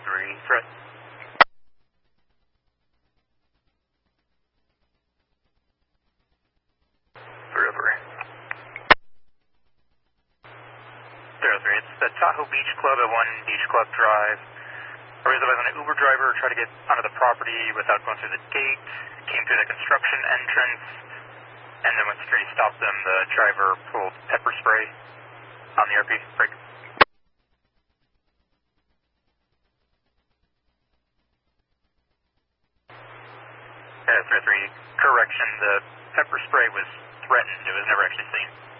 3, threat. Forever. 03, it's the Tahoe Beach Club at 1 Beach Club Drive. I was an Uber driver tried to get onto the property without going through the gate, came through the construction entrance, and then when security stopped them, the driver pulled pepper spray on the RP brake. 03, correction, the pepper spray was threatened, it was never actually seen.